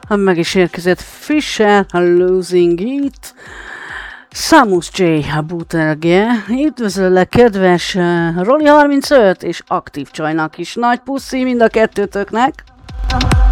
Meg is érkezett Fisher, a Losing It. Samus J. a booterge. Üdvözöllek, kedves Roli 35 és aktív csajnak is. Nagy puszi mind a kettőtöknek.